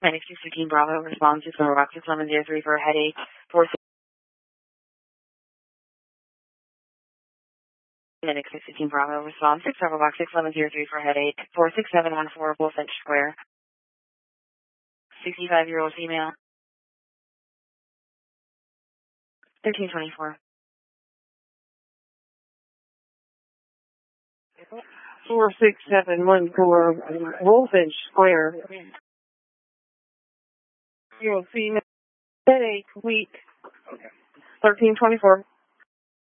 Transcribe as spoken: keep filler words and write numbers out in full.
Medic six fifteen Bravo, respond to Silver Rock six eleven zero three for headache, four six. Medic six fifteen Bravo, respond six Silver Rock six eleven zero three for headache, four six seven one four Bullfinch Square. sixty-five year old female. thirteen twenty-four. four six seven one four Bullfinch Square. You'll see headache, weak. thirteen twenty-four.